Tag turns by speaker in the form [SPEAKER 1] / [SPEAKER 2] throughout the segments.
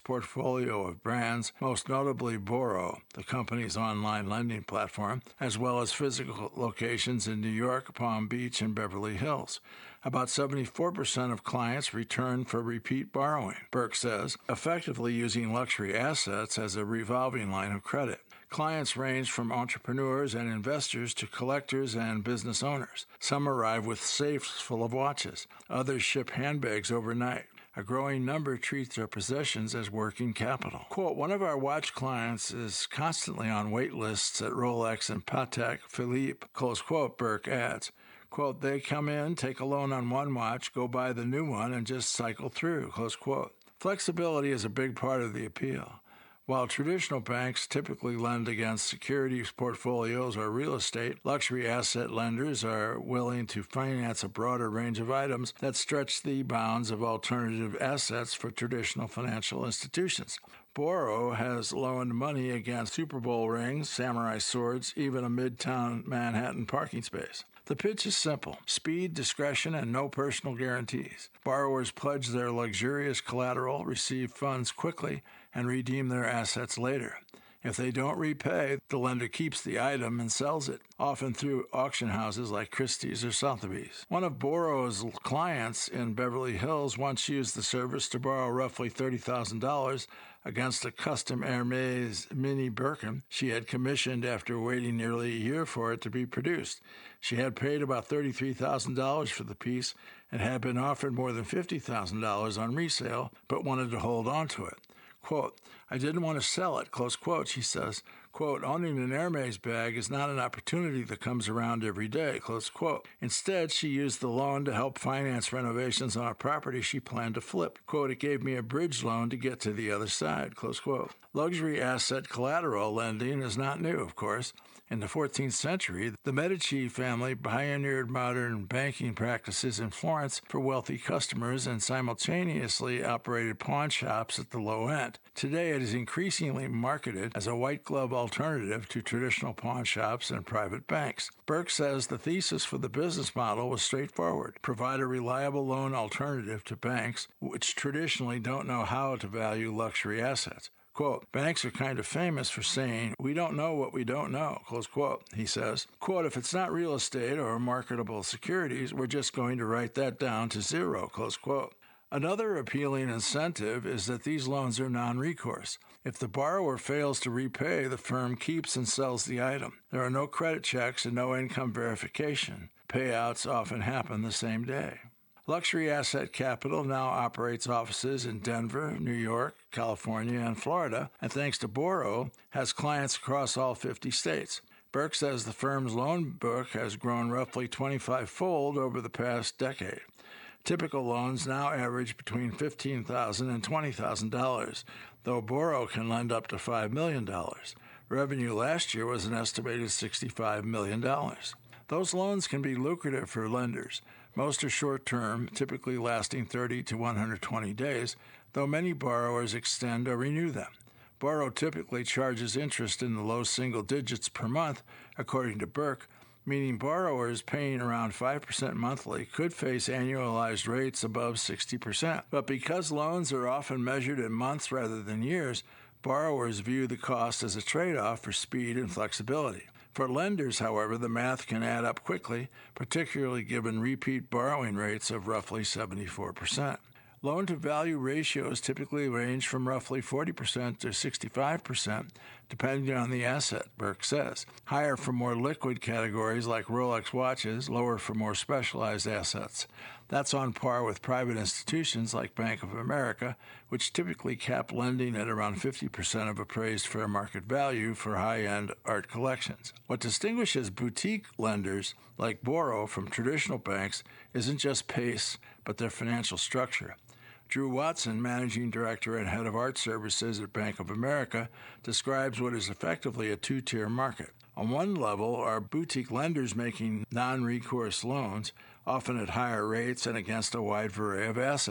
[SPEAKER 1] portfolio of brands, most notably Boro, the company's online lending platform, as well as physical locations in New York, Palm Beach, and Beverly Hills. About 74% of clients return for repeat borrowing, Burke says, effectively using luxury assets as a revolving line of credit. Clients range from entrepreneurs and investors to collectors and business owners. Some arrive with safes full of watches. Others ship handbags overnight. A growing number treat their possessions as working capital. Quote, one of our watch clients is constantly on wait lists at Rolex and Patek Philippe, close quote, Burke adds. Quote, they come in, take a loan on one watch, go buy the new one, and just cycle through, close quote. Flexibility is a big part of the appeal. While traditional banks typically lend against securities portfolios or real estate, luxury asset lenders are willing to finance a broader range of items that stretch the bounds of alternative assets for traditional financial institutions. Boro has loaned money against Super Bowl rings, samurai swords, even a midtown Manhattan parking space. The pitch is simple: speed, discretion, and no personal guarantees. Borrowers pledge their luxurious collateral, receive funds quickly, and redeem their assets later. If they don't repay, the lender keeps the item and sells it, often through auction houses like Christie's or Sotheby's. One of Boro's clients in Beverly Hills once used the service to borrow roughly $30,000 against a custom Hermes mini Birkin she had commissioned after waiting nearly a year for it to be produced. She had paid about $33,000 for the piece and had been offered more than $50,000 on resale, but wanted to hold on to it. Quote, I didn't want to sell it, close quote, she says. Quote, owning an Hermes bag is not an opportunity that comes around every day, close quote. Instead, she used the loan to help finance renovations on a property she planned to flip. Quote, it gave me a bridge loan to get to the other side, close quote. Luxury asset collateral lending is not new, of course. In the 14th century, the Medici family pioneered modern banking practices in Florence for wealthy customers and simultaneously operated pawn shops at the low end. Today, it is increasingly marketed as a white-glove alternative to traditional pawn shops and private banks. Burke says the thesis for the business model was straightforward: provide a reliable loan alternative to banks, which traditionally don't know how to value luxury assets. Quote, banks are kind of famous for saying, we don't know what we don't know, close quote, he says. Quote, if it's not real estate or marketable securities, we're just going to write that down to zero, close quote. Another appealing incentive is that these loans are non-recourse. If the borrower fails to repay, the firm keeps and sells the item. There are no credit checks and no income verification. Payouts often happen the same day. Luxury Asset Capital now operates offices in Denver, New York, California, and Florida, and thanks to Boro, has clients across all 50 states. Burke says the firm's loan book has grown roughly 25-fold over the past decade. Typical loans now average between $15,000 and $20,000, though Boro can lend up to $5 million. Revenue last year was an estimated $65 million. Those loans can be lucrative for lenders. Most are short-term, typically lasting 30 to 120 days, though many borrowers extend or renew them. Boro typically charges interest in the low single digits per month, according to Burke, meaning borrowers paying around 5% monthly could face annualized rates above 60%. But because loans are often measured in months rather than years, borrowers view the cost as a trade-off for speed and flexibility. For lenders, however, the math can add up quickly, particularly given repeat borrowing rates of roughly 74%. Loan-to-value ratios typically range from roughly 40% to 65%, depending on the asset, Burke says. Higher for more liquid categories like Rolex watches, lower for more specialized assets. That's on par with private institutions like Bank of America, which typically cap lending at around 50% of appraised fair market value for high-end art collections. What distinguishes boutique lenders like Boro from traditional banks isn't just pace, but their financial structure. Drew Watson, managing director and head of art services at Bank of America, describes what is effectively a two-tier market. On one level are boutique lenders making non-recourse loans, often at higher rates and against a wide array of assets.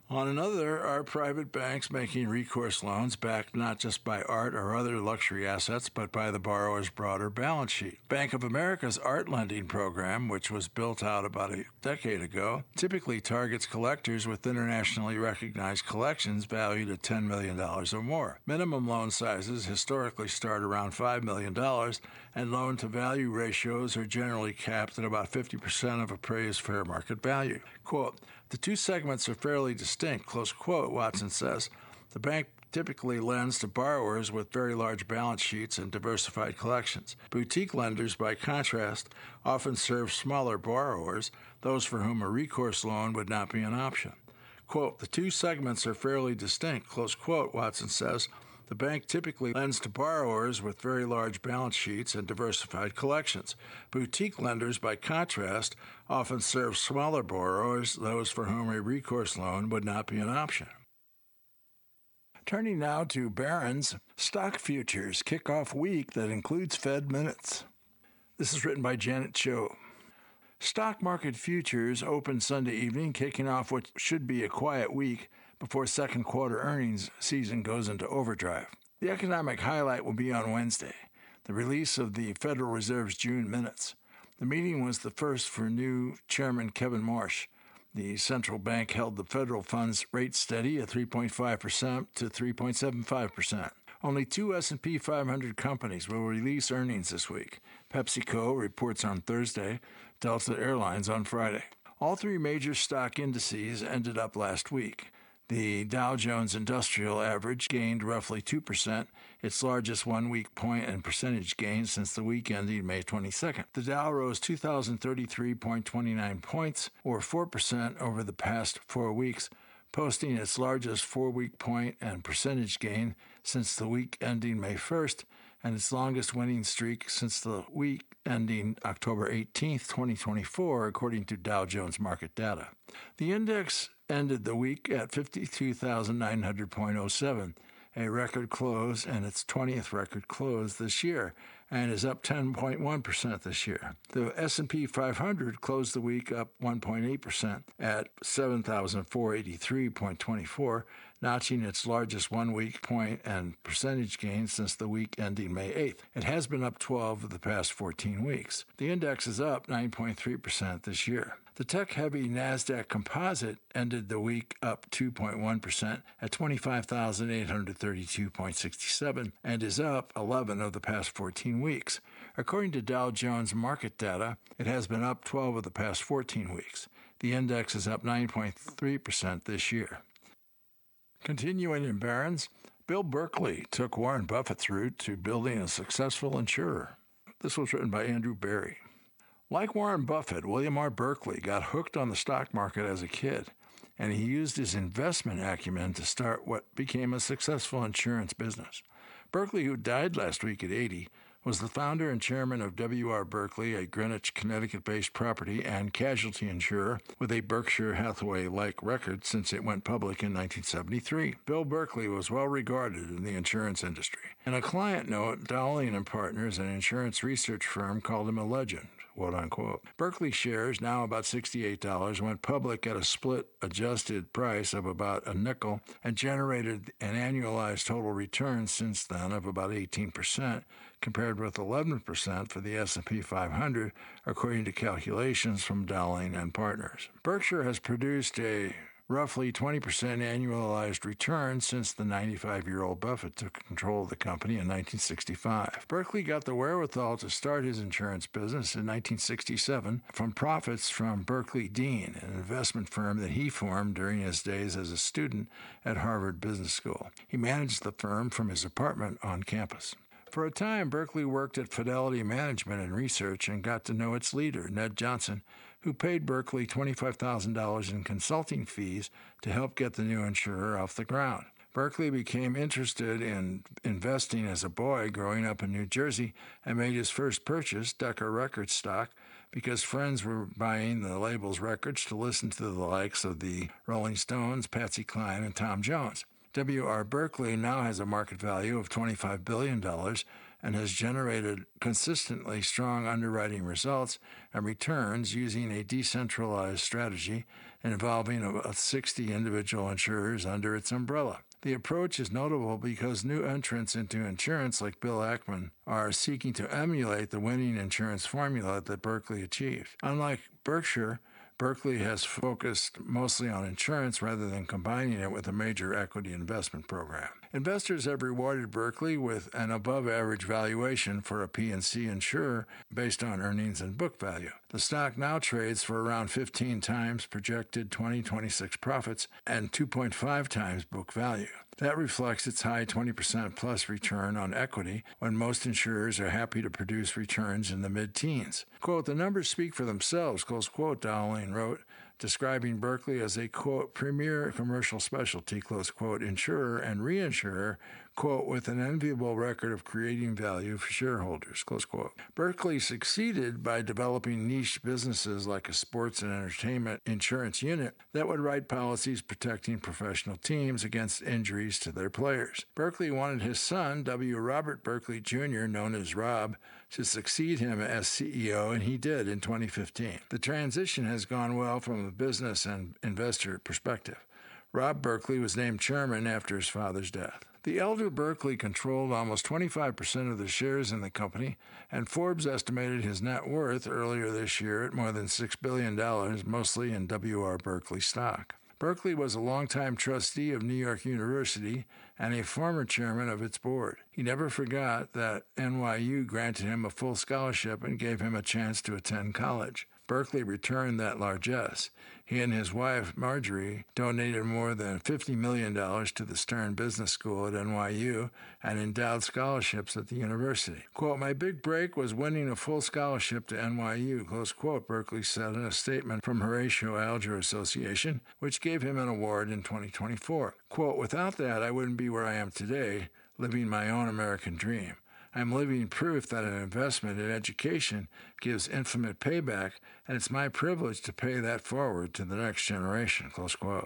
[SPEAKER 1] On another are private banks making recourse loans backed not just by art or other luxury assets, but by the borrower's broader balance sheet. Bank of America's art lending program, which was built out about a decade ago, typically targets collectors with internationally recognized collections valued at $10 million or more. Minimum loan sizes historically start around $5 million, and loan-to-value ratios are generally capped at about 50% of appraised fair market value. Quote, "The two segments are fairly distinct," close quote, Watson says. The bank typically lends to borrowers with very large balance sheets and diversified collections. Boutique lenders, by contrast, often serve smaller borrowers, those for whom a recourse loan would not be an option. Quote, "The two segments are fairly distinct," close quote, Watson says. The bank typically lends to borrowers with very large balance sheets and diversified collections. Boutique lenders, by contrast, often serve smaller borrowers, those for whom a recourse loan would not be an option. Turning now to Barron's, stock futures kick off week that includes Fed minutes. This is written by Janet Cho. Stock market futures opened Sunday evening, kicking off what should be a quiet week before second quarter earnings season goes into overdrive. The economic highlight will be on Wednesday, the release of the Federal Reserve's June minutes. The meeting was the first for new Chairman Kevin Marsh. The central bank held the federal funds rate steady at 3.5% to 3.75%. Only two S&P 500 companies will release earnings this week. PepsiCo reports on Thursday, Delta Airlines on Friday. All three major stock indices ended up last week. The Dow Jones Industrial Average gained roughly 2%, its largest one-week point and percentage gain since the week ending May 22nd. The Dow rose 2,033.29 points, or 4% over the past 4 weeks, posting its largest four-week point and percentage gain since the week ending May 1st, and its longest winning streak since the week ending October 18, 2024, according to Dow Jones market data. The index ended the week at 52,900.07, a record close and its 20th record close this year, and is up 10.1% this year. The S&P 500 closed the week up 1.8% at 7,483.24, notching its largest one-week point and percentage gain since the week ending May 8th. It has been up 12 of the past 14 weeks. The index is up 9.3% this year. The tech-heavy NASDAQ Composite ended the week up 2.1% at 25,832.67 and is up 11 of the past 14 weeks. According to Dow Jones market data, it has been up 12 of the past 14 weeks. The index is up 9.3% this year. Continuing in Barron's, Bill Berkley took Warren Buffett's route to building a successful insurer. This was written by Andrew Barry. Like Warren Buffett, William R. Berkley got hooked on the stock market as a kid, and he used his investment acumen to start what became a successful insurance business. Berkley, who died last week at 80, was the founder and chairman of W.R. Berkley, a Greenwich, Connecticut-based property and casualty insurer with a Berkshire Hathaway-like record since it went public in 1973. Bill Berkley was well regarded in the insurance industry. In a client note, Dowling & Partners, an insurance research firm, called him a legend, quote-unquote. Berkley shares, now about $68, went public at a split-adjusted price of about a nickel and generated an annualized total return since then of about 18%, compared with 11% for the S&P 500, according to calculations from Dowling & Partners. Berkshire has produced a roughly 20% annualized return since the 95-year-old Buffett took control of the company in 1965. Berkley got the wherewithal to start his insurance business in 1967 from profits from Berkley Dean, an investment firm that he formed during his days as a student at Harvard Business School. He managed the firm from his apartment on campus. For a time, Berkley worked at Fidelity Management and Research and got to know its leader, Ned Johnson, who paid Berkley $25,000 in consulting fees to help get the new insurer off the ground. Berkley became interested in investing as a boy growing up in New Jersey and made his first purchase, Decca Records stock, because friends were buying the label's records to listen to the likes of the Rolling Stones, Patsy Cline, and Tom Jones. W.R. Berkley now has a market value of $25 billion and has generated consistently strong underwriting results and returns using a decentralized strategy involving about 60 individual insurers under its umbrella. The approach is notable because new entrants into insurance like Bill Ackman are seeking to emulate the winning insurance formula that Berkley achieved. Unlike Berkshire, Berkley has focused mostly on insurance rather than combining it with a major equity investment program. Investors have rewarded Berkley with an above-average valuation for a P&C insurer based on earnings and book value. The stock now trades for around 15 times projected 2026 profits and 2.5 times book value. That reflects its high 20% plus return on equity when most insurers are happy to produce returns in the mid-teens. Quote, "The numbers speak for themselves," close quote, Dowling wrote, describing Berkley as a, quote, "premier commercial specialty," close quote, insurer and reinsurer, quote, "with an enviable record of creating value for shareholders," close quote. Berkley succeeded by developing niche businesses like a sports and entertainment insurance unit that would write policies protecting professional teams against injuries to their players. Berkley wanted his son, W. Robert Berkley Jr., known as Rob, to succeed him as CEO, and he did in 2015. The transition has gone well from a business and investor perspective. Rob Berkley was named chairman after his father's death. The elder Berkley controlled almost 25% of the shares in the company, and Forbes estimated his net worth earlier this year at more than $6 billion, mostly in W.R. Berkley stock. Berkley was a longtime trustee of New York University and a former chairman of its board. He never forgot that NYU granted him a full scholarship and gave him a chance to attend college. Berkley returned that largesse. He and his wife, Marjorie, donated more than $50 million to the Stern Business School at NYU and endowed scholarships at the university. Quote, "My big break was winning a full scholarship to NYU," close quote, Berkley said in a statement from Horatio Alger Association, which gave him an award in 2024. Quote, "Without that, I wouldn't be where I am today, living my own American dream. I'm living proof that an investment in education gives infinite payback, and it's my privilege to pay that forward to the next generation," close quote.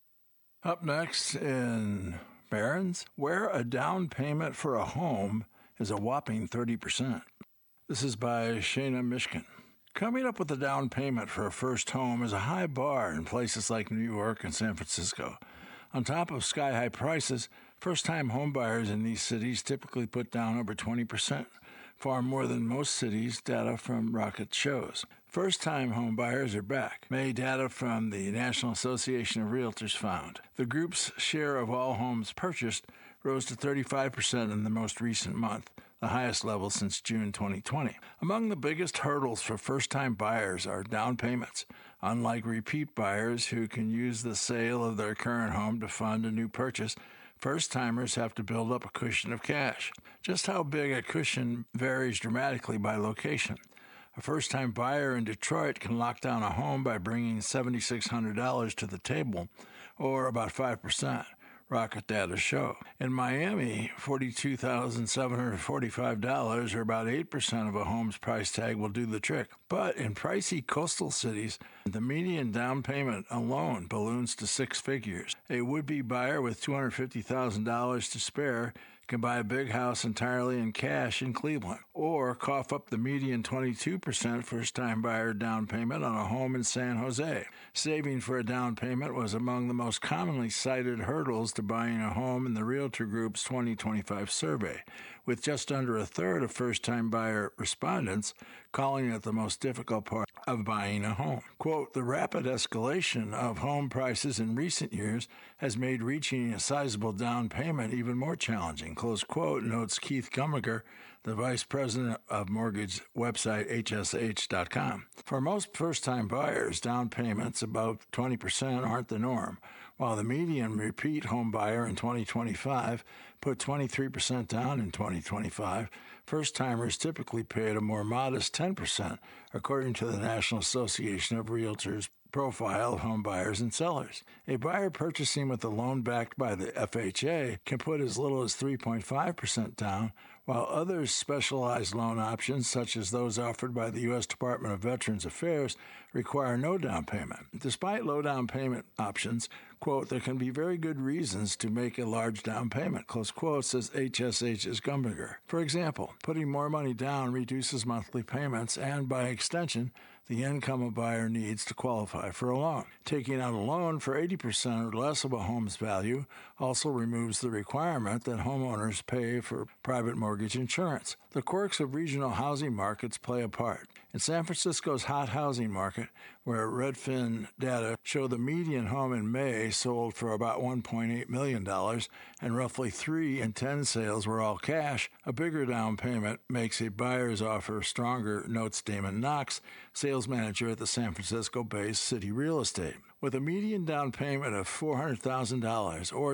[SPEAKER 1] Up next in Barron's, where a down payment for a home is a whopping 30%. This is by Shana Mishkin. Coming up with a down payment for a first home is a high bar in places like New York and San Francisco. On top of sky-high prices, first-time homebuyers in these cities typically put down over 20%, far more than most cities, data from Rocket shows. First-time homebuyers are back. May data from the National Association of Realtors found. The group's share of all homes purchased rose to 35% in the most recent month, the highest level since June 2020. Among the biggest hurdles for first-time buyers are down payments. Unlike repeat buyers who can use the sale of their current home to fund a new purchase, first-timers have to build up a cushion of cash. Just how big a cushion varies dramatically by location. A first-time buyer in Detroit can lock down a home by bringing $7,600 to the table, or about 5%. Rocket data show. In Miami, $42,745, or about 8% of a home's price tag, will do the trick. But in pricey coastal cities, the median down payment alone balloons to six figures. A would-be buyer with $250,000 to spare can buy a big house entirely in cash in Cleveland, or cough up the median 22% first-time buyer down payment on a home in San Jose. Saving for a down payment was among the most commonly cited hurdles to buying a home in the Realtor Group's 2025 survey, with just under a third of first-time buyer respondents calling it the most difficult part of buying a home. Quote, "The rapid escalation of home prices in recent years has made reaching a sizable down payment even more challenging," close quote, notes Keith Gummiger, the vice president of mortgage website HSH.com. For most first-time buyers, down payments above 20% aren't the norm. While the median repeat home buyer in 2025 put 23% down in 2025, first-timers typically paid a more modest 10%, according to the National Association of Realtors profile of home buyers and sellers. A buyer purchasing with a loan backed by the FHA can put as little as 3.5% down, while other specialized loan options, such as those offered by the U.S. Department of Veterans Affairs, require no down payment. Despite low down payment options, Quote, there can be very good reasons to make a large down payment, close quote, says HSH's Gumbiger. For example, putting more money down reduces monthly payments and, by extension, the income a buyer needs to qualify for a loan. Taking out a loan for 80% or less of a home's value also removes the requirement that homeowners pay for private mortgage insurance. The quirks of regional housing markets play a part. In San Francisco's hot housing market, where Redfin data show the median home in May sold for about $1.8 million and roughly 3 in 10 sales were all cash, a bigger down payment makes a buyer's offer stronger, notes Damon Knox, sales manager at the San Francisco-based City Real Estate. With a median down payment of $400,000 or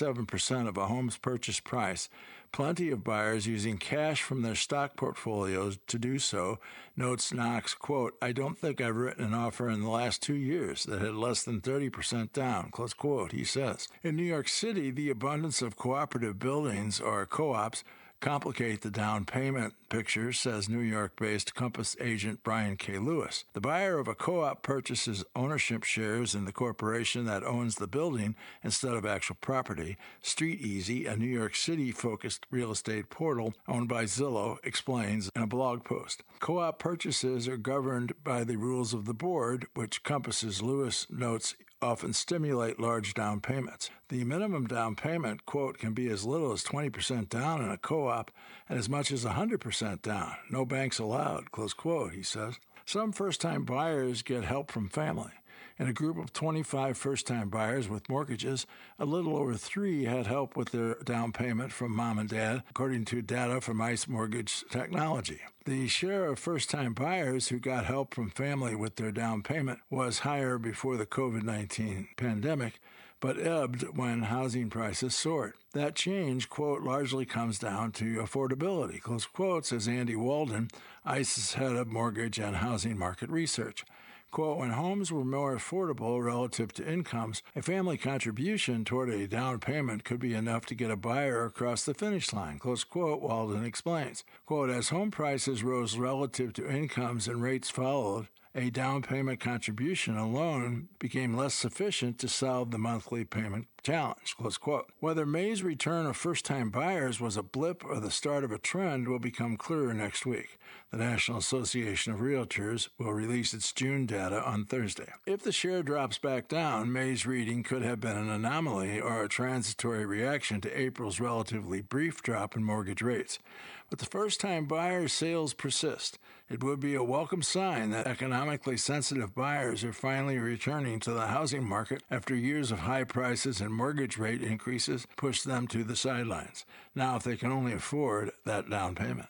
[SPEAKER 1] 27% of a home's purchase price, plenty of buyers using cash from their stock portfolios to do so, notes Knox, quote, I don't think I've written an offer in the last 2 years that had less than 30% down, close quote, he says. In New York City, the abundance of cooperative buildings, or co-ops, complicate the down payment picture, says New York-based Compass agent Brian K. Lewis. The buyer of a co-op purchases ownership shares in the corporation that owns the building instead of actual property. StreetEasy, a New York City-focused real estate portal owned by Zillow, explains in a blog post. Co-op purchases are governed by the rules of the board, which Compass's Lewis notes often stimulate large down payments. The minimum down payment, quote, can be as little as 20% down in a co-op and as much as 100% down. No banks allowed, close quote, he says. Some first-time buyers get help from family. In a group of 25 first-time buyers with mortgages, a little over 3 had help with their down payment from mom and dad, according to data from ICE Mortgage Technology. The share of first-time buyers who got help from family with their down payment was higher before the COVID-19 pandemic, but ebbed when housing prices soared. That change, quote, largely comes down to affordability, close quote, says Andy Walden, ICE's head of mortgage and housing market research. Quote, when homes were more affordable relative to incomes, a family contribution toward a down payment could be enough to get a buyer across the finish line, close quote, Walden explains. Quote, as home prices rose relative to incomes and rates followed, a down payment contribution alone became less sufficient to solve the monthly payment challenge, close quote. Whether May's return of first-time buyers was a blip or the start of a trend will become clearer next week. The National Association of Realtors will release its June data on Thursday. If the share drops back down, May's reading could have been an anomaly or a transitory reaction to April's relatively brief drop in mortgage rates. But the first-time buyer sales persist. It would be a welcome sign that economically sensitive buyers are finally returning to the housing market after years of high prices and mortgage rate increases pushed them to the sidelines. Now, if they can only afford that down payment.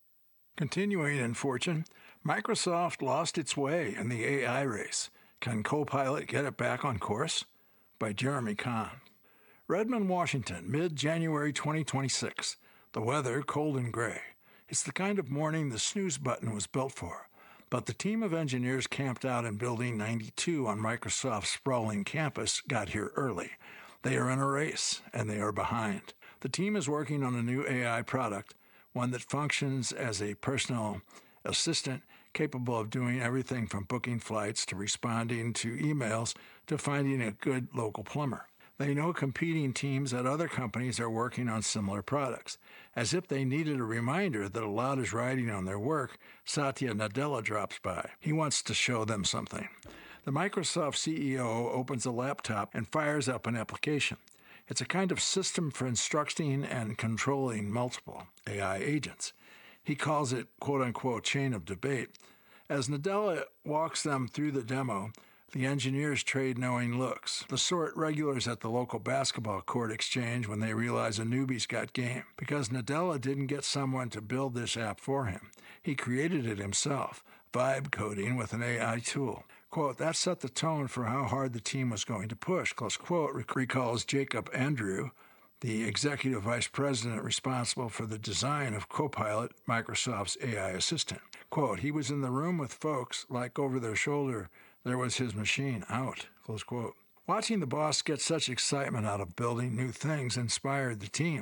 [SPEAKER 1] Continuing in fortune, Microsoft lost its way in the AI race. Can Copilot get it back on course? By Jeremy Kahn. Redmond, Washington, mid-January 2026. The weather cold and gray. It's the kind of morning the snooze button was built for. But the team of engineers camped out in Building 92 on Microsoft's sprawling campus got here early. They are in a race, and they are behind. The team is working on a new AI product, one that functions as a personal assistant capable of doing everything from booking flights to responding to emails to finding a good local plumber. They know competing teams at other companies are working on similar products. As if they needed a reminder that a lot is riding on their work, Satya Nadella drops by. He wants to show them something. The Microsoft CEO opens a laptop and fires up an application. It's a kind of system for instructing and controlling multiple AI agents. He calls it, quote-unquote, chain of debate. As Nadella walks them through the demo, the engineers trade knowing looks, the sort regulars at the local basketball court exchange when they realize a newbie's got game. Because Nadella didn't get someone to build this app for him. He created it himself, vibe coding with an AI tool. Quote, that set the tone for how hard the team was going to push, close quote, recalls Jacob Andrew, the executive vice president responsible for the design of Copilot, Microsoft's AI assistant. Quote, he was in the room with folks like over their shoulder. There was his machine out, close quote. Watching the boss get such excitement out of building new things inspired the team.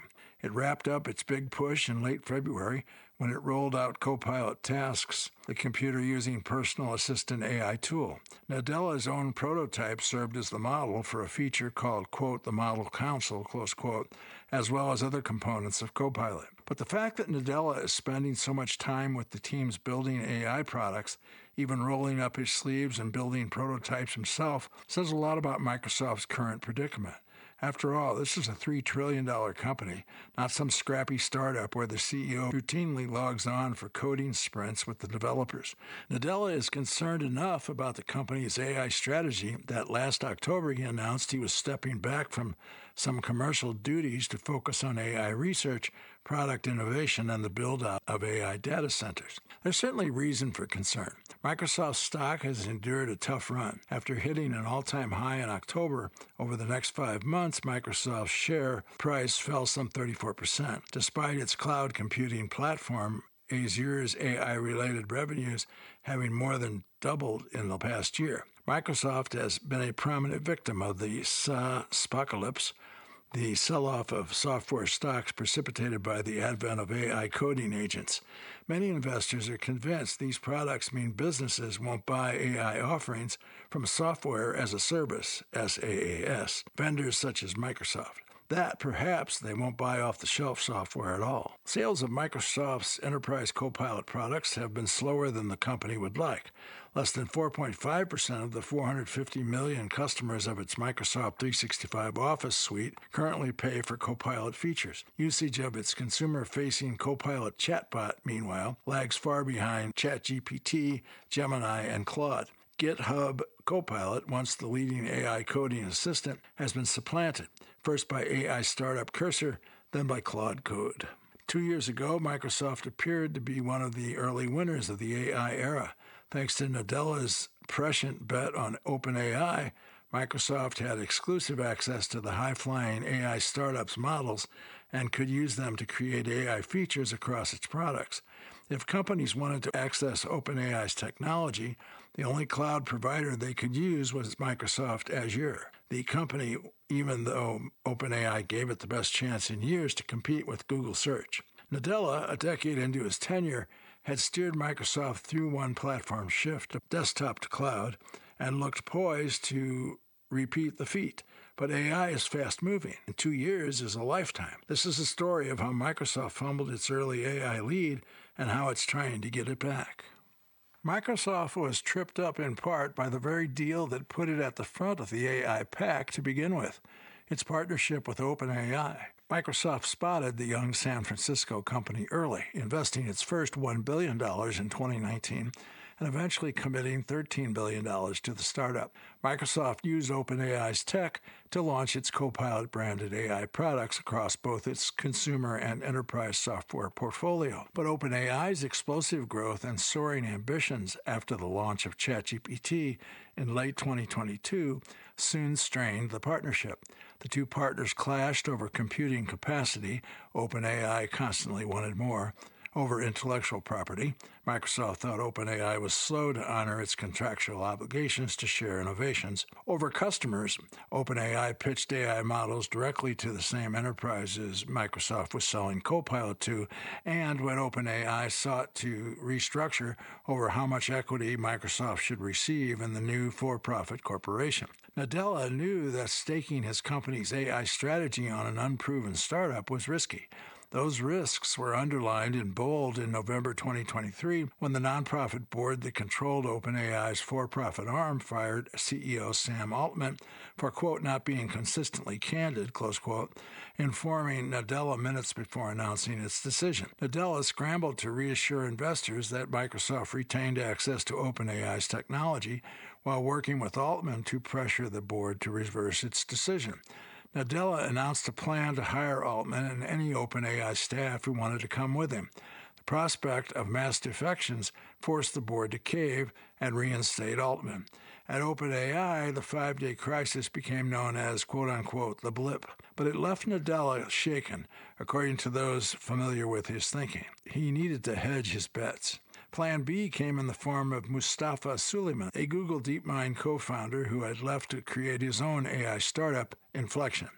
[SPEAKER 1] It wrapped up its big push in late February when it rolled out Copilot Tasks, the computer-using personal assistant AI tool. Nadella's own prototype served as the model for a feature called, quote, the Model Council, close quote, as well as other components of Copilot. But the fact that Nadella is spending so much time with the teams building AI products, even rolling up his sleeves and building prototypes himself, says a lot about Microsoft's current predicament. After all, this is a $3 trillion company, not some scrappy startup where the CEO routinely logs on for coding sprints with the developers. Nadella is concerned enough about the company's AI strategy that last October he announced he was stepping back from some commercial duties to focus on AI research, product innovation, and the build-out of AI data centers. There's certainly reason for concern. Microsoft's stock has endured a tough run. After hitting an all-time high in October, over the next 5 months, Microsoft's share price fell some 34%. Despite its cloud computing platform, Azure's AI-related revenues having more than doubled in the past year. Microsoft has been a prominent victim of the SaaSpocalypse, the sell-off of software stocks precipitated by the advent of AI coding agents. Many investors are convinced these products mean businesses won't buy AI offerings from software as a service, SaaS, vendors such as Microsoft. That perhaps they won't buy off-the-shelf software at all. Sales of Microsoft's enterprise Copilot products have been slower than the company would like. Less than 4.5% of the 450 million customers of its Microsoft 365 Office suite currently pay for Copilot features. Usage of its consumer-facing Copilot chatbot, meanwhile, lags far behind ChatGPT, Gemini, and Claude. GitHub Copilot, once the leading AI coding assistant, has been supplanted, first by AI startup Cursor, then by Claude Code. 2 years ago, Microsoft appeared to be one of the early winners of the AI era. Thanks to Nadella's prescient bet on OpenAI, Microsoft had exclusive access to the high-flying AI startups' models and could use them to create AI features across its products. If companies wanted to access OpenAI's technology, the only cloud provider they could use was Microsoft Azure. The company, even though OpenAI gave it the best chance in years to compete with Google Search. Nadella, a decade into his tenure, had steered Microsoft through one platform shift, desktop to cloud, and looked poised to repeat the feat. But AI is fast-moving, and 2 years is a lifetime. This is a story of how Microsoft fumbled its early AI lead and how it's trying to get it back. Microsoft was tripped up in part by the very deal that put it at the front of the AI pack to begin with, its partnership with OpenAI. Microsoft spotted the young San Francisco company early, investing its first $1 billion in 2019 and eventually committing $13 billion to the startup. Microsoft used OpenAI's tech to launch its Copilot-branded AI products across both its consumer and enterprise software portfolio. But OpenAI's explosive growth and soaring ambitions after the launch of ChatGPT in late 2022 soon strained the partnership. The two partners clashed over computing capacity. OpenAI constantly wanted more. Over intellectual property, Microsoft thought OpenAI was slow to honor its contractual obligations to share innovations. Over customers, OpenAI pitched AI models directly to the same enterprises Microsoft was selling Copilot to, and when OpenAI sought to restructure over how much equity Microsoft should receive in the new for-profit corporation. Nadella knew that staking his company's AI strategy on an unproven startup was risky. Those risks were underlined in bold in November 2023 when the nonprofit board that controlled OpenAI's for-profit arm fired CEO Sam Altman for, quote, not being consistently candid, close quote, informing Nadella minutes before announcing its decision. Nadella scrambled to reassure investors that Microsoft retained access to OpenAI's technology while working with Altman to pressure the board to reverse its decision. Nadella announced a plan to hire Altman and any OpenAI staff who wanted to come with him. The prospect of mass defections forced the board to cave and reinstate Altman. At OpenAI, the 5-day crisis became known as, quote-unquote, the blip. But it left Nadella shaken, according to those familiar with his thinking. He needed to hedge his bets. Plan B came in the form of Mustafa Suleyman, a Google DeepMind co-founder who had left to create his own AI startup, Inflection.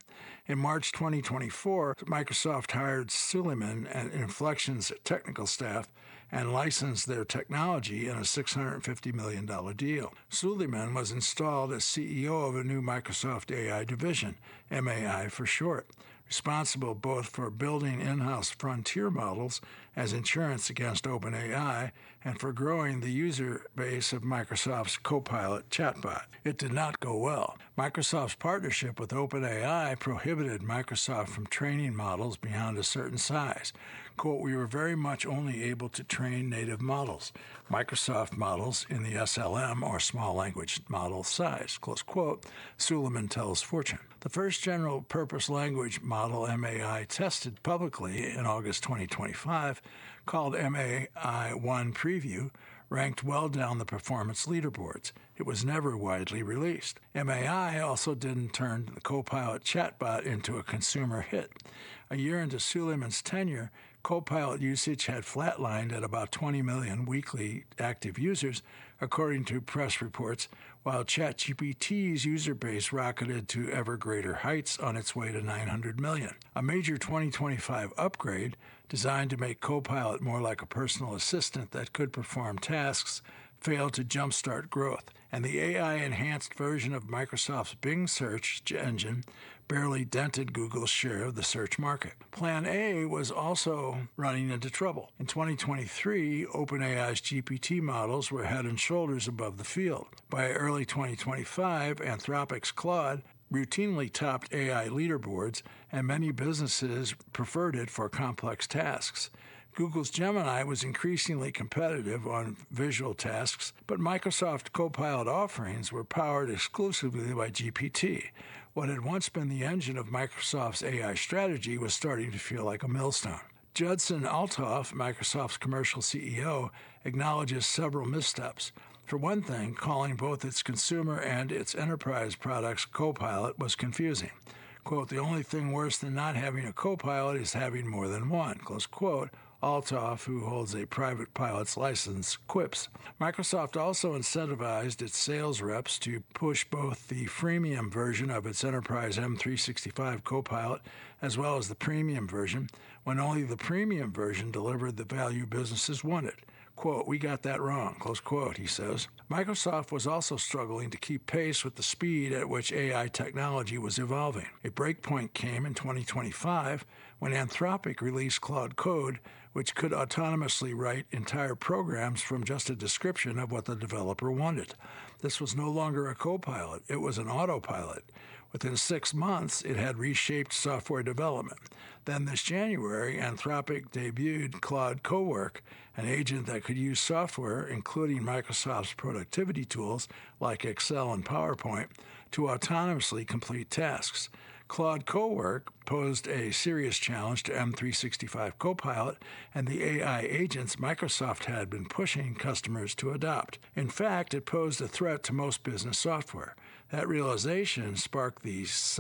[SPEAKER 1] In March 2024, Microsoft hired Suleiman and Inflection's technical staff and licensed their technology in a $650 million deal. Suleiman was installed as CEO of a new Microsoft AI division, MAI for short, responsible both for building in-house frontier models as insurance against OpenAI and for growing the user base of Microsoft's Copilot chatbot. It did not go well. Microsoft's partnership with OpenAI prohibited Microsoft from training models beyond a certain size. Quote, we were very much only able to train native models, Microsoft models in the SLM or small language model size, close quote, Suleiman tells Fortune. The first general purpose language model MAI tested publicly in August 2025, called MAI-1 Preview, ranked well down the performance leaderboards. It was never widely released. MAI also didn't turn the Copilot chatbot into a consumer hit. A year into Suleiman's tenure, Copilot usage had flatlined at about 20 million weekly active users, according to press reports, while ChatGPT's user base rocketed to ever greater heights on its way to 900 million. A major 2025 upgrade, designed to make Copilot more like a personal assistant that could perform tasks, failed to jumpstart growth, and the AI-enhanced version of Microsoft's Bing search engine barely dented Google's share of the search market. Plan A was also running into trouble. In 2023, OpenAI's GPT models were head and shoulders above the field. By early 2025, Anthropic's Claude routinely topped AI leaderboards, and many businesses preferred it for complex tasks. Google's Gemini was increasingly competitive on visual tasks, but Microsoft Copilot offerings were powered exclusively by GPT. What had once been the engine of Microsoft's AI strategy was starting to feel like a millstone. Judson Althoff, Microsoft's commercial CEO, acknowledges several missteps. For one thing, calling both its consumer and its enterprise products Copilot was confusing. Quote, the only thing worse than not having a Copilot is having more than one, close quote, Althoff, who holds a private pilot's license, quips. Microsoft also incentivized its sales reps to push both the freemium version of its Enterprise M365 Copilot as well as the premium version, when only the premium version delivered the value businesses wanted. Quote, we got that wrong, close quote, he says. Microsoft was also struggling to keep pace with the speed at which AI technology was evolving. A breakpoint came in 2025 when Anthropic released Claude Code, which could autonomously write entire programs from just a description of what the developer wanted. This was no longer a copilot, it was an autopilot. Within 6 months, it had reshaped software development. Then this January, Anthropic debuted Claude Cowork, an agent that could use software, including Microsoft's productivity tools like Excel and PowerPoint, to autonomously complete tasks. Claude Cowork posed a serious challenge to M365 Copilot and the AI agents Microsoft had been pushing customers to adopt. In fact, it posed a threat to most business software. That realization sparked the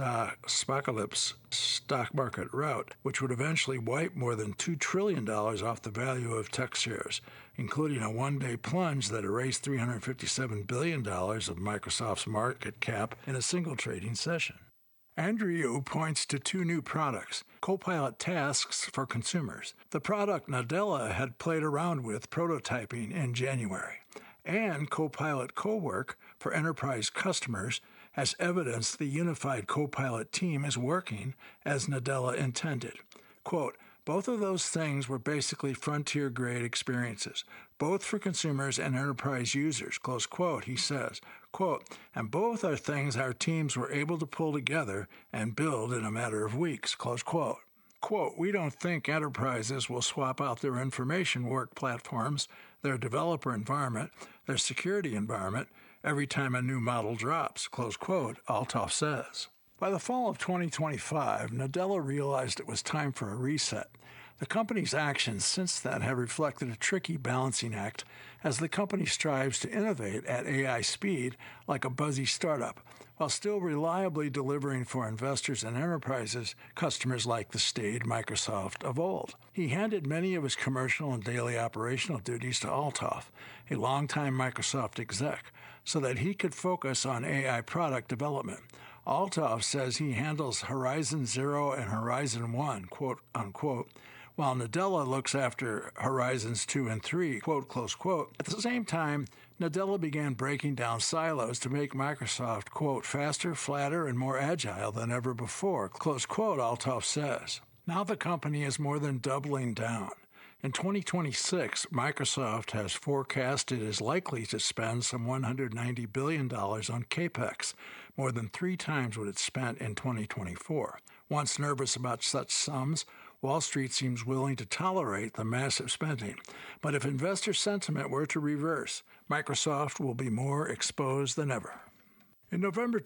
[SPEAKER 1] Spocalypse stock market rout, which would eventually wipe more than $2 trillion off the value of tech shares, including a one-day plunge that erased $357 billion of Microsoft's market cap in a single trading session. Andrew Yu points to 2 new products, Copilot Tasks for consumers, the product Nadella had played around with prototyping in January, and Copilot Cowork for enterprise customers as evidence the unified Copilot team is working as Nadella intended. Quote, both of those things were basically frontier-grade experiences, both for consumers and enterprise users, close quote, he says. Quote, and both are things our teams were able to pull together and build in a matter of weeks, close quote. Quote, we don't think enterprises will swap out their information work platforms, their developer environment, their security environment, every time a new model drops, close quote, Althoff says. By the fall of 2025, Nadella realized it was time for a reset. The company's actions since then have reflected a tricky balancing act as the company strives to innovate at AI speed like a buzzy startup, while still reliably delivering for investors and enterprises, customers like the staid Microsoft of old. He handed many of his commercial and daily operational duties to Althoff, a longtime Microsoft exec, so that he could focus on AI product development. Althoff says he handles Horizon Zero and Horizon 1, quote unquote, while Nadella looks after Horizons 2 and 3, quote, close quote. At the same time, Nadella began breaking down silos to make Microsoft, quote, faster, flatter, and more agile than ever before, close quote, Althoff says. Now the company is more than doubling down. In 2026, Microsoft has forecasted is likely to spend some $190 billion on CAPEX, more than 3 times what it spent in 2024. Once nervous about such sums, Wall Street seems willing to tolerate the massive spending. But if investor sentiment were to reverse, Microsoft will be more exposed than ever. In November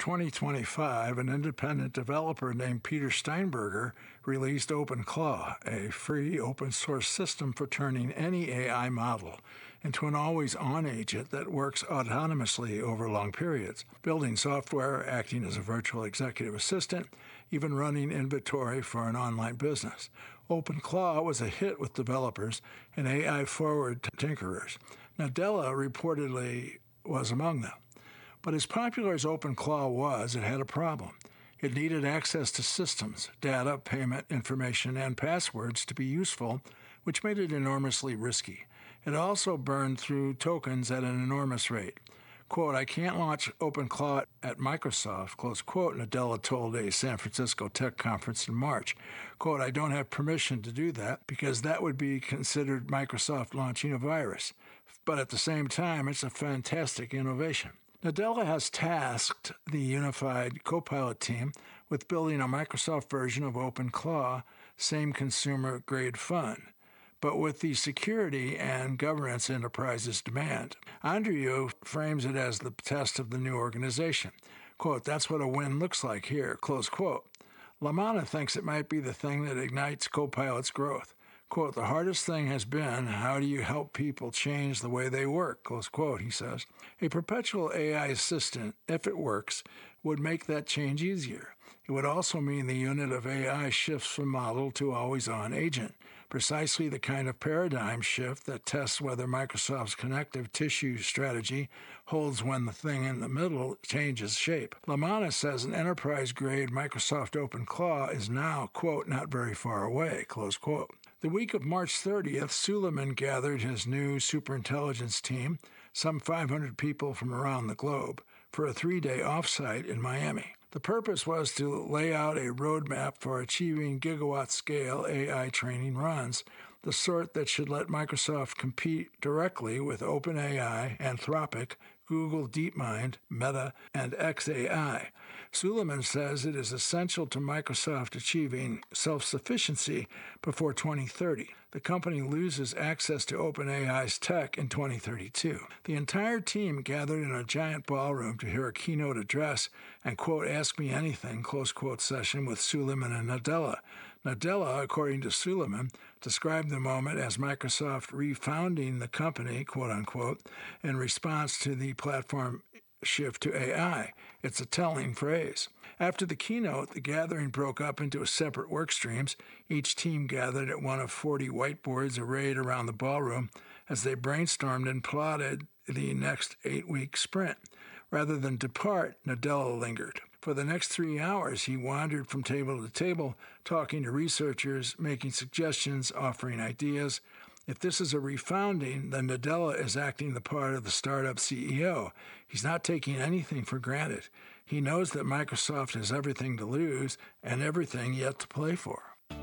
[SPEAKER 1] 2025, an independent developer named Peter Steinberger released OpenClaw, a free open-source system for turning any AI model into an always-on agent that works autonomously over long periods, building software, acting as a virtual executive assistant, even running inventory for an online business. OpenClaw was a hit with developers and AI-forward tinkerers. Nadella reportedly was among them. But as popular as OpenClaw was, it had a problem. It needed access to systems, data, payment, information, and passwords to be useful, which made it enormously risky. It also burned through tokens at an enormous rate. Quote, I can't launch OpenClaw at Microsoft, close quote, Nadella told a San Francisco tech conference in March. Quote, I don't have permission to do that because that would be considered Microsoft launching a virus. But at the same time, it's a fantastic innovation. Nadella has tasked the unified Copilot team with building a Microsoft version of OpenClaw, same consumer-grade fun, but with the security and governance enterprises demand. Andrew frames it as the test of the new organization. Quote, that's what a win looks like here, close quote. Lamanna thinks it might be the thing that ignites Copilot's growth. Quote, the hardest thing has been, how do you help people change the way they work, close quote, he says. A perpetual AI assistant, if it works, would make that change easier. It would also mean the unit of AI shifts from model to always-on agent, precisely the kind of paradigm shift that tests whether Microsoft's connective tissue strategy holds when the thing in the middle changes shape. Lamanna says an enterprise-grade Microsoft OpenClaw is now, quote, not very far away, close quote. The week of March 30th, Suleiman gathered his new superintelligence team, some 500 people from around the globe, for a 3-day offsite in Miami. The purpose was to lay out a roadmap for achieving gigawatt-scale AI training runs, the sort that should let Microsoft compete directly with OpenAI, Anthropic, Google DeepMind, Meta, and xAI. Suleiman says it is essential to Microsoft achieving self-sufficiency before 2030. The company loses access to OpenAI's tech in 2032. The entire team gathered in a giant ballroom to hear a keynote address and, quote, ask me anything, close quote, session with Suleiman and Nadella. Nadella, according to Suleiman, described the moment as Microsoft refounding the company, quote unquote, in response to the platform shift to AI. It's a telling phrase. After the keynote, the gathering broke up into separate work streams. Each team gathered at one of 40 whiteboards arrayed around the ballroom as they brainstormed and plotted the next 8-week sprint. Rather than depart, Nadella lingered. For the next 3 hours, he wandered from table to table, talking to researchers, making suggestions, offering ideas. If this is a refounding, then Nadella is acting the part of the startup CEO. He's not taking anything for granted. He knows that Microsoft has everything to lose and everything yet to play for.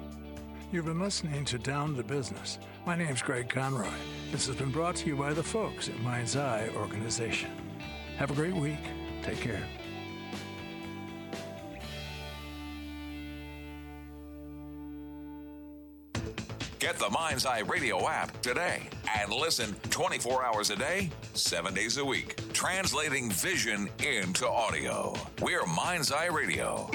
[SPEAKER 1] You've been listening to Down to Business. My name's Greg Conroy. This has been brought to you by the folks at Mind's Eye Organization. Have a great week. Take care.
[SPEAKER 2] Get the Mind's Eye Radio app today and listen 24 hours a day, 7 days a week, translating vision into audio. We're Mind's Eye Radio.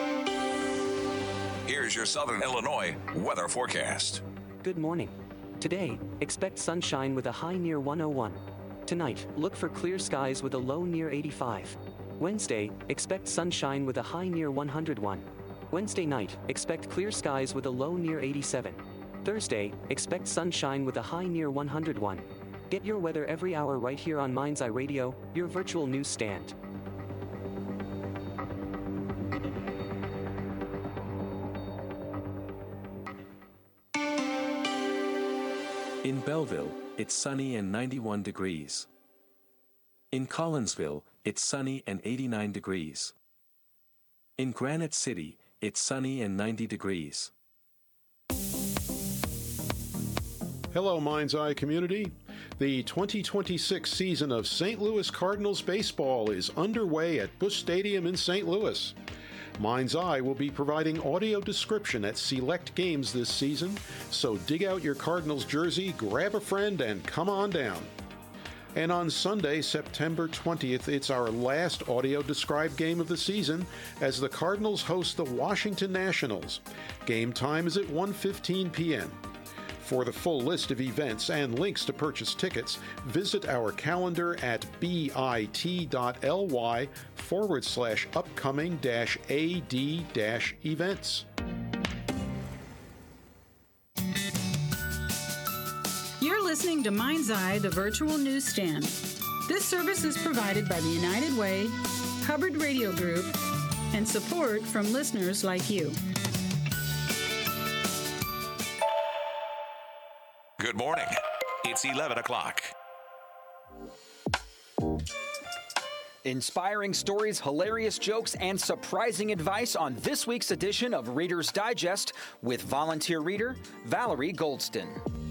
[SPEAKER 2] Here's your Southern Illinois weather forecast.
[SPEAKER 3] Good morning. Today, expect sunshine with a high near 101. Tonight, look for clear skies with a low near 85. Wednesday, expect sunshine with a high near 101. Wednesday night, expect clear skies with a low near 87. Thursday, expect sunshine with a high near 101. Get your weather every hour right here on Mind's Eye Radio, your virtual news stand.
[SPEAKER 4] In Belleville, it's sunny and 91 degrees. In Collinsville, it's sunny and 89 degrees. In Granite City, it's sunny and 90 degrees.
[SPEAKER 5] Hello, Mind's Eye community. The 2026 season of St. Louis Cardinals baseball is underway at Busch Stadium in St. Louis. Mind's Eye will be providing audio description at select games this season, so dig out your Cardinals jersey, grab a friend, and come on down. And on Sunday, September 20th, it's our last audio-described game of the season as the Cardinals host the Washington Nationals. Game time is at 1:15 p.m. For the full list of events and links to purchase tickets, visit our calendar at bit.ly/upcoming-ad-events.
[SPEAKER 6] You're listening to Mind's Eye, the virtual newsstand. This service is provided by the United Way, Hubbard Radio Group, and support from listeners like you.
[SPEAKER 2] Good morning. It's 11 o'clock.
[SPEAKER 7] Inspiring stories, hilarious jokes, and surprising advice on this week's edition of Reader's Digest with volunteer reader Valerie Goldston.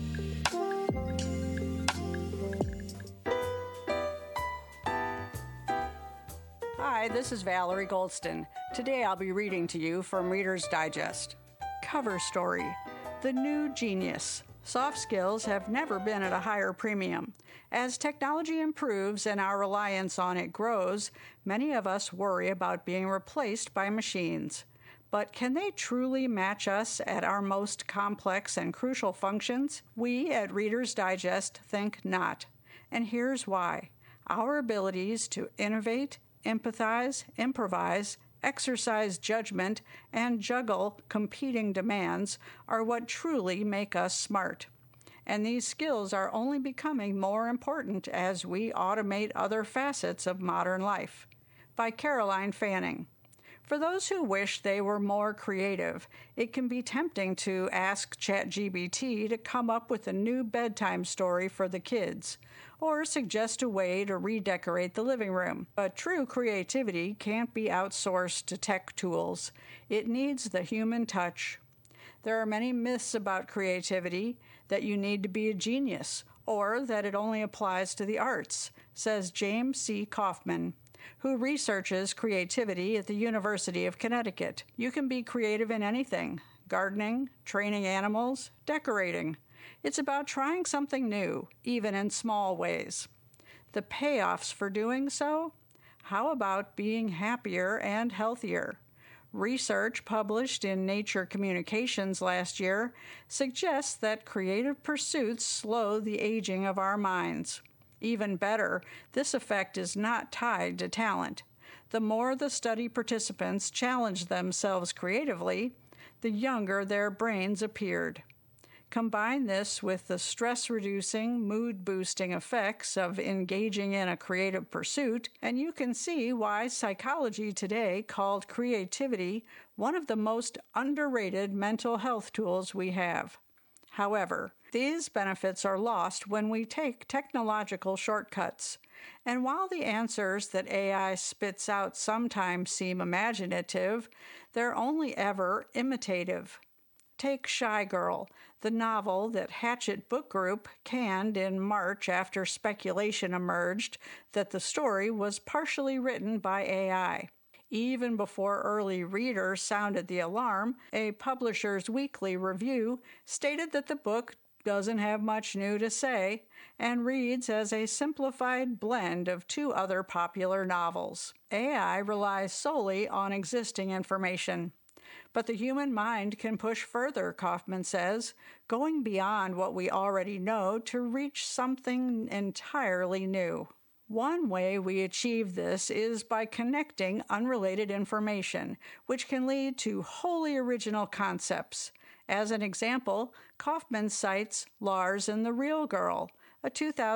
[SPEAKER 8] Hi, this is Valerie Goldston. Today I'll be reading to you from Reader's Digest. Cover story: The New Genius. Soft skills have never been at a higher premium. As technology improves and our reliance on it grows, many of us worry about being replaced by machines. But can they truly match us at our most complex and crucial functions? We at Reader's Digest think not. And here's why. Our abilities to innovate, empathize, improvise, exercise judgment, and juggle competing demands are what truly make us smart. And these skills are only becoming more important as we automate other facets of modern life. By Caroline Fanning. For those who wish they were more creative, it can be tempting to ask ChatGPT to come up with a new bedtime story for the kids, or suggest a way to redecorate the living room. But true creativity can't be outsourced to tech tools. It needs the human touch. There are many myths about creativity, that you need to be a genius, or that it only applies to the arts, says James C. Kaufman, who researches creativity at the University of Connecticut. You can be creative in anything: gardening, training animals, decorating. It's about trying something new, even in small ways. The payoffs for doing so? How about being happier and healthier? Research published in Nature Communications last year suggests that creative pursuits slow the aging of our minds. Even better, this effect is not tied to talent. The more the study participants challenged themselves creatively, the younger their brains appeared. Combine this with the stress-reducing, mood-boosting effects of engaging in a creative pursuit, and you can see why psychology today called creativity one of the most underrated mental health tools we have. However, these benefits are lost when we take technological shortcuts. And while the answers that AI spits out sometimes seem imaginative, they're only ever imitative. Take Shy Girl, the novel that Hachette Book Group canned in March after speculation emerged that the story was partially written by AI. Even before early readers sounded the alarm, a Publishers Weekly review stated that the book doesn't have much new to say and reads as a simplified blend of two other popular novels. AI relies solely on existing information. But the human mind can push further, Kaufman says, going beyond what we already know to reach something entirely new. One way we achieve this is by connecting unrelated information, which can lead to wholly original concepts. As an example, Kaufman cites Lars and the Real Girl, a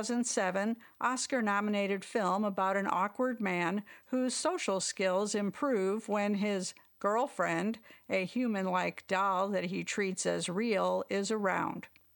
[SPEAKER 8] 2007 Oscar-nominated film about an awkward man whose social skills improve when his girlfriend, a human-like doll that he treats as real, is around.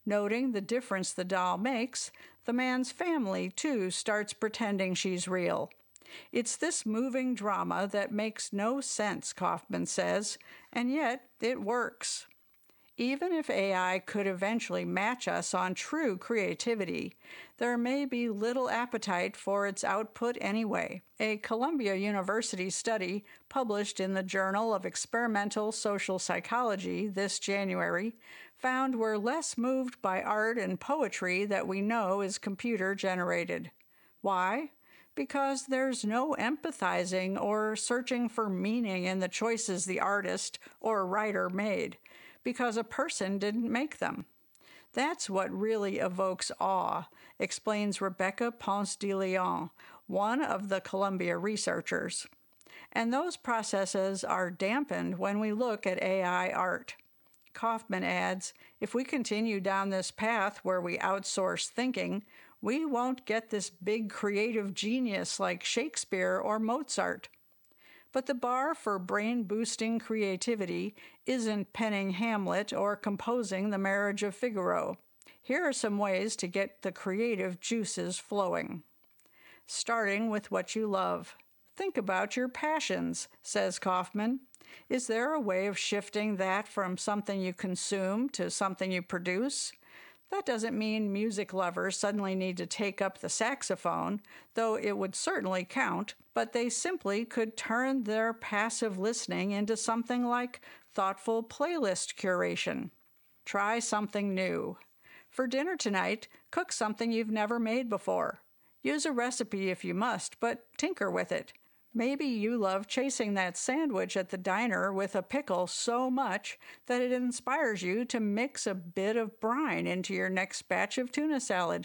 [SPEAKER 8] Noting the difference the doll makes, the man's family, too, starts pretending she's real. It's this moving drama that makes no sense, Kaufman says, and yet it works. Even if AI could eventually match us on true creativity, there may be little appetite for its output anyway. A Columbia University study published in the Journal of Experimental Social Psychology this January found we're less moved by art and poetry that we know is computer-generated. Why? Because there's no empathizing or searching for meaning in the choices the artist or writer made, because a person didn't make them. That's what really evokes awe, explains Rebecca Ponce de Leon, one of the Columbia researchers. And those processes are dampened when we look at AI art. Kaufman adds, if we continue down this path where we outsource thinking, we won't get this big creative genius like Shakespeare or Mozart. But the bar for brain-boosting creativity isn't penning Hamlet or composing The Marriage of Figaro. Here are some ways to get the creative juices flowing. Starting with what you love. Think about your passions, says Kaufman. Is there a way of shifting that from something you consume to something you produce? That doesn't mean music lovers suddenly need to take up the saxophone, though it would certainly count, but they simply could turn their passive listening into something like thoughtful playlist curation. Try something new. For dinner tonight, cook something you've never made before. Use a recipe if you must, but tinker with it. Maybe you love chasing that sandwich at the diner with a pickle so much that it inspires you to mix a bit of brine into your next batch of tuna salad.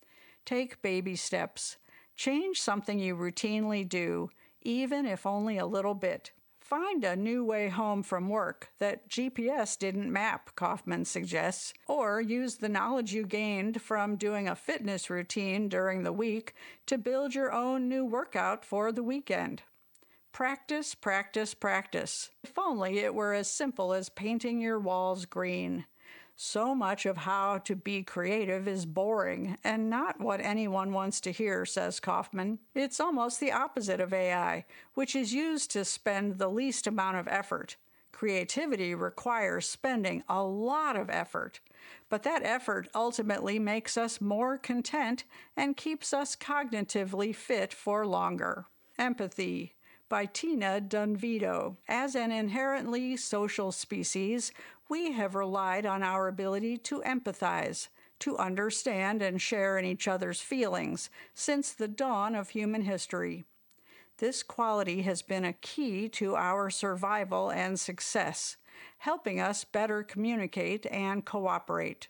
[SPEAKER 8] Take baby steps. Change something you routinely do, even if only a little bit. Find a new way home from work that GPS didn't map, Kaufman suggests, or use the knowledge you gained from doing a fitness routine during the week to build your own new workout for the weekend. Practice, practice, practice. If only it were as simple as painting your walls green. So much of how to be creative is boring and not what anyone wants to hear, says Kaufman. It's almost the opposite of AI, which is used to spend the least amount of effort. Creativity requires spending a lot of effort, but that effort ultimately makes us more content and keeps us cognitively fit for longer. Empathy by Tina Dunvido. As an inherently social species, we have relied on our ability to empathize, to understand and share in each other's feelings since the dawn of human history. This quality has been a key to our survival and success, helping us better communicate and cooperate.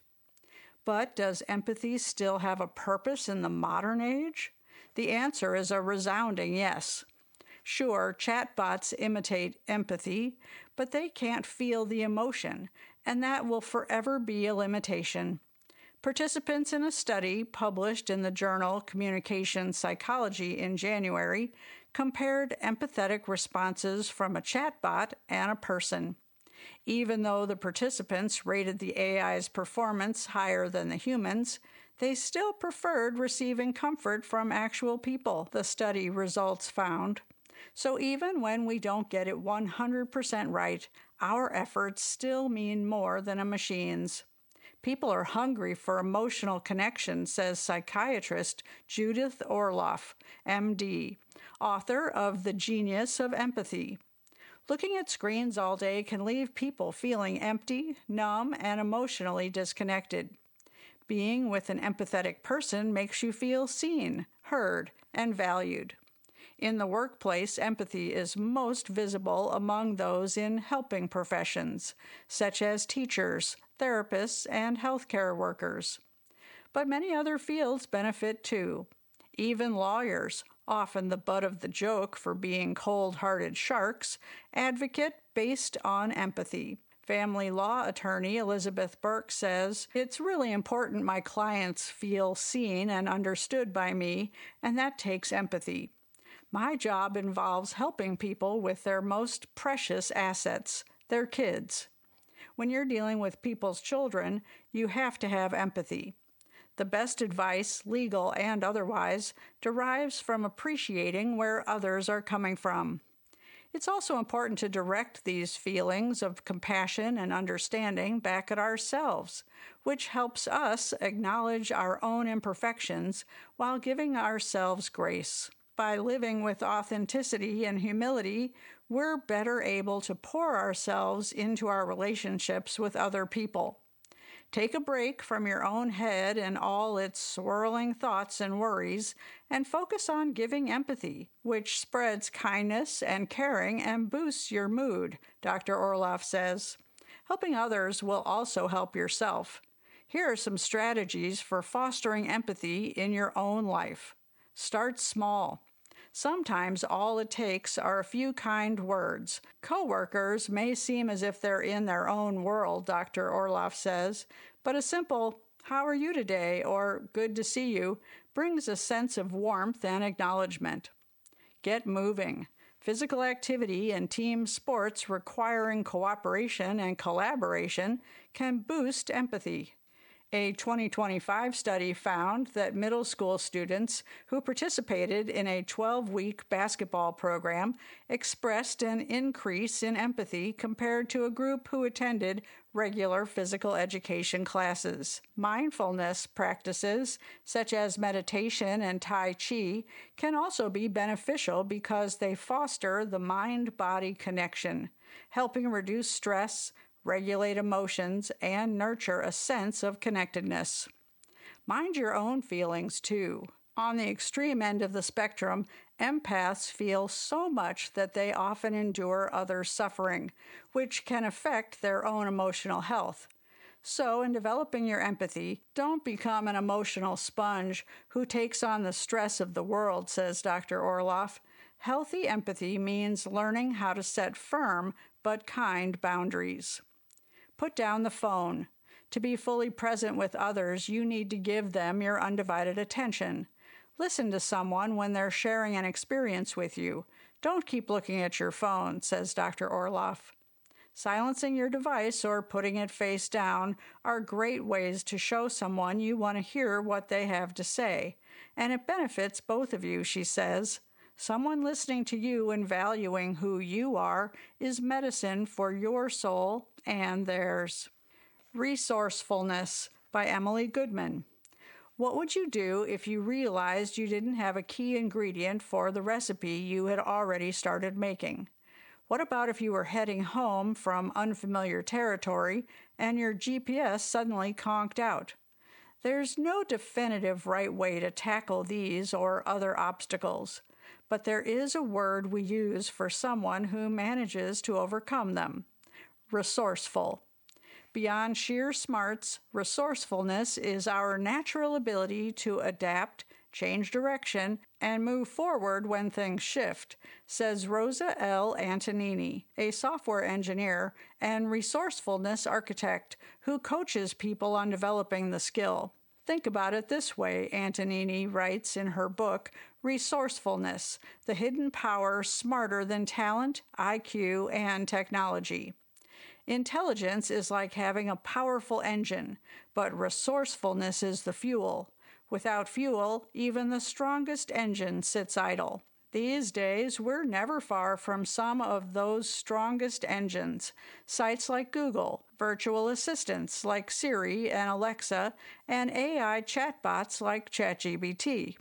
[SPEAKER 8] But does empathy still have a purpose in the modern age? The answer is a resounding yes. Sure, chatbots imitate empathy, but they can't feel the emotion, and that will forever be a limitation. Participants in a study published in the journal Communication Psychology in January compared empathetic responses from a chatbot and a person. Even though the participants rated the AI's performance higher than the humans, they still preferred receiving comfort from actual people, the study results found. So even when we don't get it 100% right, our efforts still mean more than a machine's. People are hungry for emotional connection, says psychiatrist Judith Orloff, MD, author of The Genius of Empathy. Looking at screens all day can leave people feeling empty, numb, and emotionally disconnected. Being with an empathetic person makes you feel seen, heard, and valued. In the workplace, empathy is most visible among those in helping professions, such as teachers, therapists, and healthcare workers. But many other fields benefit too. Even lawyers, often the butt of the joke for being cold-hearted sharks, advocate based on empathy. Family law attorney Elizabeth Burke says, "It's really important my clients feel seen and understood by me, and that takes empathy. My job involves helping people with their most precious assets, their kids. When you're dealing with people's children, you have to have empathy. The best advice, legal and otherwise, derives from appreciating where others are coming from. It's also important to direct these feelings of compassion and understanding back at ourselves, which helps us acknowledge our own imperfections while giving ourselves grace. By living with authenticity and humility, we're better able to pour ourselves into our relationships with other people. Take a break from your own head and all its swirling thoughts and worries, and focus on giving empathy, which spreads kindness and caring and boosts your mood, Dr. Orloff says. Helping others will also help yourself. Here are some strategies for fostering empathy in your own life. Start small. Sometimes all it takes are a few kind words. Coworkers may seem as if they're in their own world, Dr. Orloff says, but a simple, "How are you today?" or "Good to see you," brings a sense of warmth and acknowledgement. Get moving. Physical activity and team sports requiring cooperation and collaboration can boost empathy. A 2025 study found that middle school students who participated in a 12-week basketball program expressed an increase in empathy compared to a group who attended regular physical education classes. Mindfulness practices, such as meditation and Tai Chi, can also be beneficial because they foster the mind-body connection, helping reduce stress, regulate emotions, and nurture a sense of connectedness. Mind your own feelings, too. On the extreme end of the spectrum, empaths feel so much that they often endure others' suffering, which can affect their own emotional health. So, in developing your empathy, don't become an emotional sponge who takes on the stress of the world, says Dr. Orloff. Healthy empathy means learning how to set firm but kind boundaries. Put down the phone. To be fully present with others, you need to give them your undivided attention. Listen to someone when they're sharing an experience with you. Don't keep looking at your phone, says Dr. Orloff. Silencing your device or putting it face down are great ways to show someone you want to hear what they have to say, and it benefits both of you, she says. Someone listening to you and valuing who you are is medicine for your soul and theirs. Resourcefulness by Emily Goodman. What would you do if you realized you didn't have a key ingredient for the recipe you had already started making? What about if you were heading home from unfamiliar territory and your GPS suddenly conked out? There's no definitive right way to tackle these or other obstacles, but there is a word we use for someone who manages to overcome them: resourceful. Beyond sheer smarts, resourcefulness is our natural ability to adapt, change direction, and move forward when things shift, says Rosa L. Antonini, a software engineer and resourcefulness architect who coaches people on developing the skill. Think about it this way, Antonini writes in her book, Resourcefulness, the Hidden Power Smarter Than Talent, IQ, and Technology. Intelligence is like having a powerful engine, but resourcefulness is the fuel. Without fuel, even the strongest engine sits idle. These days, we're never far from some of those strongest engines. Sites like Google, virtual assistants like Siri and Alexa, and AI chatbots like ChatGPT.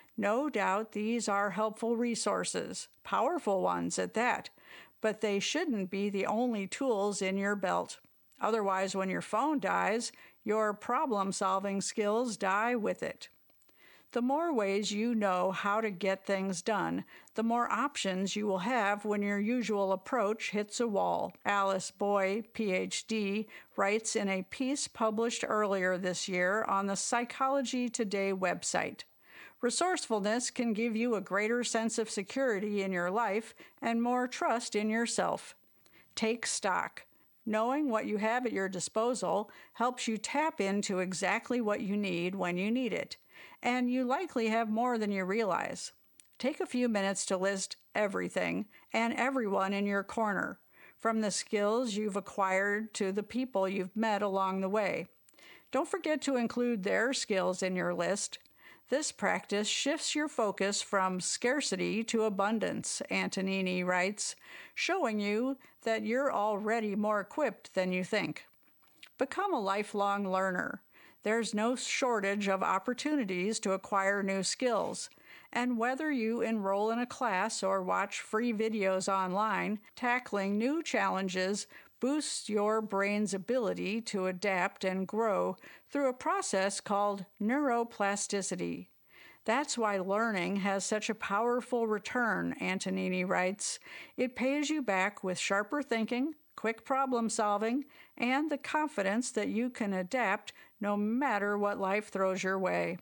[SPEAKER 8] No doubt these are helpful resources, powerful ones at that, but they shouldn't be the only tools in your belt. Otherwise, when your phone dies, your problem-solving skills die with it. The more ways you know how to get things done, the more options you will have when your usual approach hits a wall. Alice Boy, Ph.D., writes in a piece published earlier this year on the Psychology Today website. Resourcefulness can give you a greater sense of security in your life and more trust in yourself. Take stock. Knowing what you have at your disposal helps you tap into exactly what you need when you need it, and you likely have more than you realize. Take a few minutes to list everything and everyone in your corner. from the skills you've acquired to the people you've met along the way. Don't forget to include their skills in your list. This practice shifts your focus from scarcity to abundance, Antonini writes, showing you that you're already more equipped than you think. Become a lifelong learner. There's no shortage of opportunities to acquire new skills. And whether you enroll in a class or watch free videos online, tackling new challenges boosts your brain's ability to adapt and grow through a process called neuroplasticity. That's why learning has such a powerful return, Antonini writes. It pays you back with sharper thinking, quick problem solving, and the confidence that you can adapt no matter what life throws your way.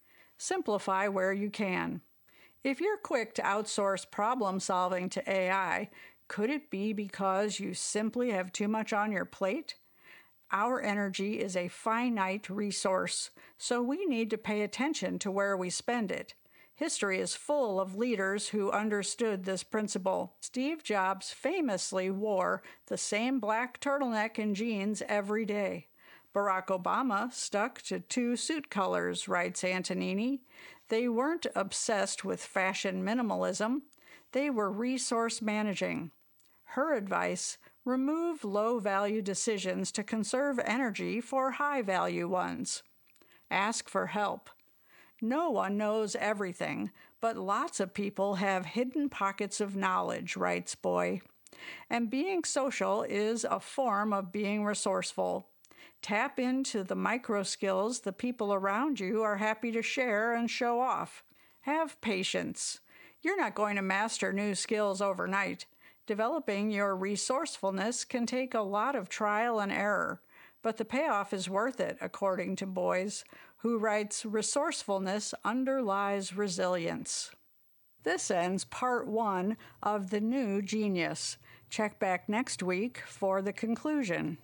[SPEAKER 8] Simplify where you can. If you're quick to outsource problem solving to AI, could it be because you simply have too much on your plate? Our energy is a finite resource, so we need to pay attention to where we spend it. History is full of leaders who understood this principle. Steve Jobs famously wore the same black turtleneck and jeans every day. Barack Obama stuck to 2 suit colors, writes Antonini. They weren't obsessed with fashion minimalism. They were resource managing. Her advice: remove low-value decisions to conserve energy for high-value ones. Ask for help. No one knows everything, but lots of people have hidden pockets of knowledge, writes Boy. And being social is a form of being resourceful. Tap into the micro skills the people around you are happy to share and show off. Have patience. You're not going to master new skills overnight. Developing your resourcefulness can take a lot of trial and error, but the payoff is worth it, according to Boyes, who writes, resourcefulness underlies resilience. This ends part 1 of The New Genius. Check back next week for the conclusion.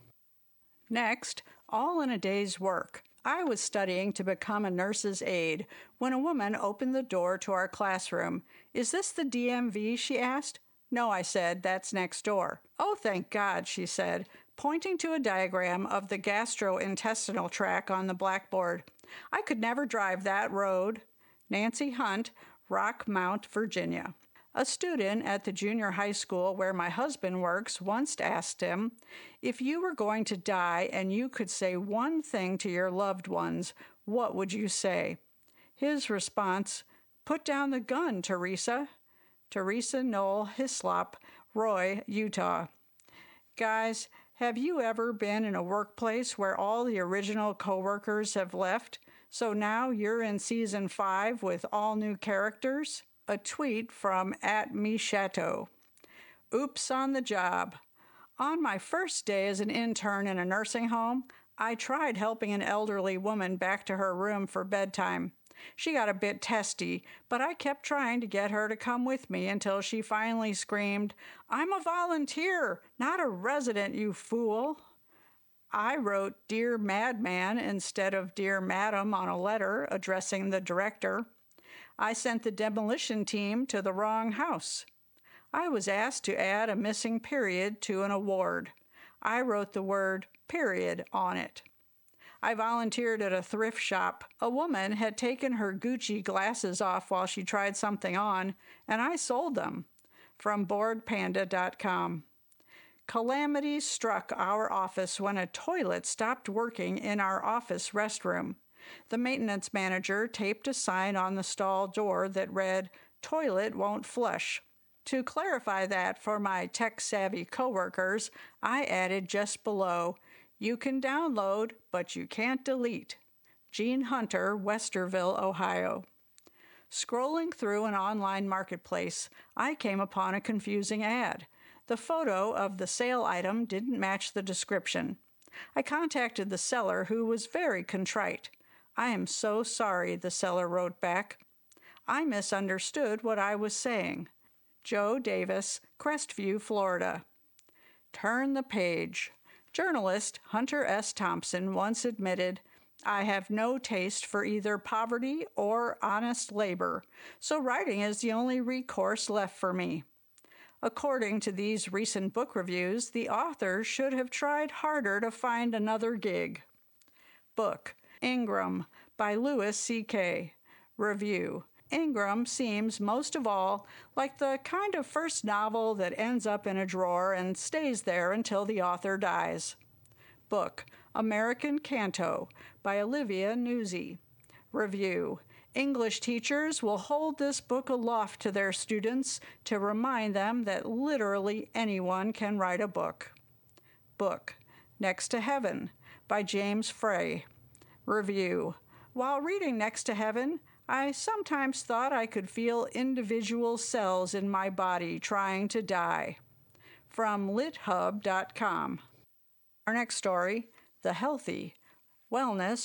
[SPEAKER 8] Next, all in a day's work. I was studying to become a nurse's aide when a woman opened the door to our classroom. "Is this the DMV?" she asked. "No," I said, "that's next door." "Oh, thank God," she said, pointing to a diagram of the gastrointestinal tract on the blackboard. "I could never drive that road." Nancy Hunt, Rockmount, Virginia. A student at the junior high school where my husband works once asked him, "If you were going to die and you could say one thing to your loved ones, what would you say?" His response: "Put down the gun, Teresa." Teresa Noel Hislop, Roy, Utah. Guys, have you ever been in a workplace where all the original coworkers have left, so now you're in season 5 with all new characters? A tweet from @MeChateau. Oops on the job. On my first day as an intern in a nursing home, I tried helping an elderly woman back to her room for bedtime. She got a bit testy, but I kept trying to get her to come with me until she finally screamed, "I'm a volunteer, not a resident, you fool." I wrote "Dear Madman" instead of "Dear Madam" on a letter addressing the director. I sent the demolition team to the wrong house. I was asked to add a missing period to an award. I wrote the word "period" on it. I volunteered at a thrift shop. A woman had taken her Gucci glasses off while she tried something on, and I sold them. From BoardPanda.com. Calamity struck our office when a toilet stopped working in our office restroom. The maintenance manager taped a sign on the stall door that read, "Toilet won't flush." To clarify that for my tech-savvy coworkers, I added just below, "You can download, but you can't delete." Gene Hunter, Westerville, Ohio. Scrolling through an online marketplace, I came upon a confusing ad. The photo of the sale item didn't match the description. I contacted the seller, who was very contrite. "I am so sorry," the seller wrote back. "I misunderstood what I was saying." Joe Davis, Crestview, Florida. Turn the page. Journalist Hunter S. Thompson once admitted, "I have no taste for either poverty or honest labor, so writing is the only recourse left for me." According to these recent book reviews, the author should have tried harder to find another gig. Book, Ingram, by Louis C.K. Review. Ingram seems most of all like the kind of first novel that ends up in a drawer and stays there until the author dies. Book, American Canto, by Olivia Nuzzi. Review. English teachers will hold this book aloft to their students to remind them that literally anyone can write a book. Book, Next to Heaven, by James Frey. Review. While reading Next to Heaven, I sometimes thought I could feel individual cells in my body trying to die. From lithub.com. Our next story, The Healthy, Wellness